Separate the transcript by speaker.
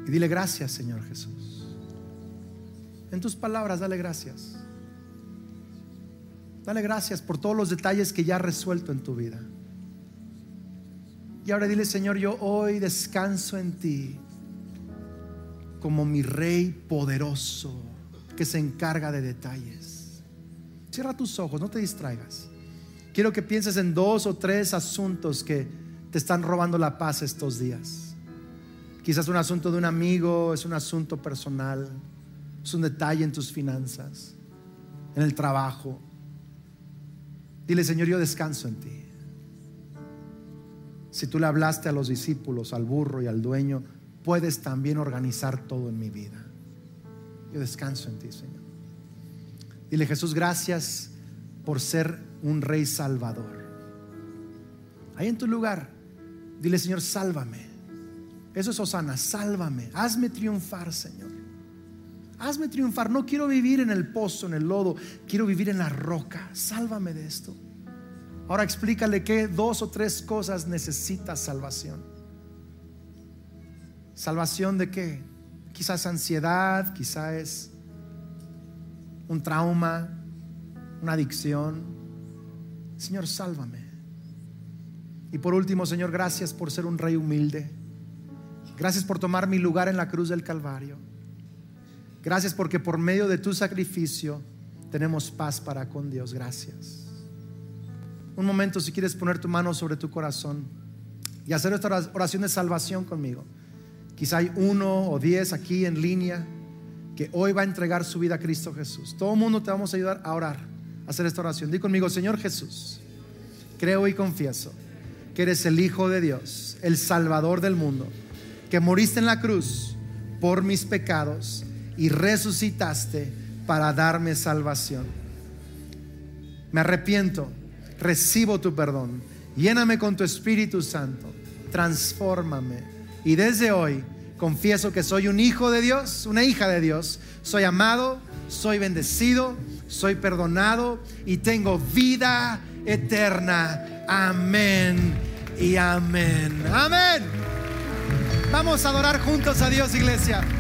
Speaker 1: Y dile gracias, Señor Jesús. En tus palabras, dale gracias. Dale gracias por todos los detalles que ya has resuelto en tu vida. Y ahora dile: Señor, yo hoy descanso en ti como mi Rey poderoso que se encarga de detalles. Cierra tus ojos, no te distraigas. Quiero que pienses en 2 o 3 asuntos que te están robando la paz estos días. Quizás un asunto de un amigo, es un asunto personal, es un detalle en tus finanzas, en el trabajo. Dile: Señor, yo descanso en ti. Si tú le hablaste a los discípulos, al burro y al dueño, puedes también organizar todo en mi vida. Yo descanso en ti, Señor. Dile: Jesús, gracias por ser un Rey Salvador. Ahí en tu lugar, dile: Señor, sálvame. Eso es hosana, sálvame. Hazme triunfar, Señor. Hazme triunfar. No quiero vivir en el pozo, en el lodo. Quiero vivir en la roca. Sálvame de esto. Ahora explícale que 2 o 3 cosas necesitas salvación. ¿Salvación de qué? Quizás ansiedad, quizás es un trauma, una adicción. Señor, sálvame. Y por último, Señor, gracias por ser un Rey humilde. Gracias por tomar mi lugar en la cruz del Calvario. Gracias porque por medio de tu sacrificio tenemos paz para con Dios. Gracias. Un momento, si quieres poner tu mano sobre tu corazón y hacer esta oración de salvación conmigo. Quizá hay 1 o 10 aquí en línea que hoy va a entregar su vida a Cristo Jesús. Todo el mundo te vamos a ayudar a orar, a hacer esta oración. Di conmigo: Señor Jesús, creo y confieso que eres el Hijo de Dios, el Salvador del mundo, que moriste en la cruz por mis pecados y resucitaste para darme salvación. Me arrepiento, recibo tu perdón, lléname con tu Espíritu Santo, transfórmame, y desde hoy confieso que soy un hijo de Dios, una hija de Dios. Soy amado, soy bendecido, soy perdonado y tengo vida eterna. Amén y amén. Amén. Vamos a adorar juntos a Dios, iglesia.